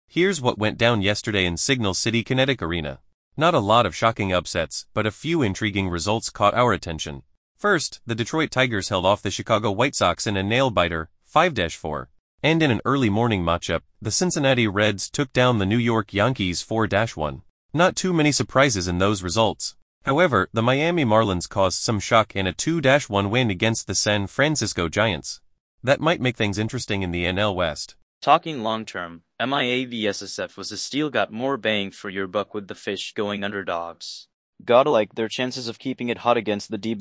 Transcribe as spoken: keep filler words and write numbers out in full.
Here's what went down yesterday in Signal City Kinetic Arena. Not a lot of shocking upsets, but a few intriguing results caught our attention. First, the Detroit Tigers held off the Chicago White Sox in a nail-biter, five to four. And in an early morning matchup, the Cincinnati Reds took down the New York Yankees four to one. Not too many surprises in those results. However, the Miami Marlins caused some shock in a two to one win against the San Francisco Giants. That might make things interesting in the N L West. Talking long-term, M I A v S S F was the steal got more bang for your buck with the Fish going underdogs. Gotta like their chances of keeping it hot against the D